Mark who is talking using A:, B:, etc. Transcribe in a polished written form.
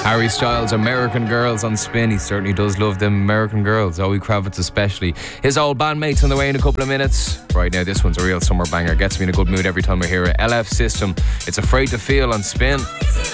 A: Harry Styles, American Girls on Spin. He certainly does love them American girls. Zoe Kravitz especially. His old bandmates on the way in a couple of minutes. Right now, this one's a real summer banger. Gets me in a good mood every time I hear it. LF System. It's Afraid to Feel on Spin.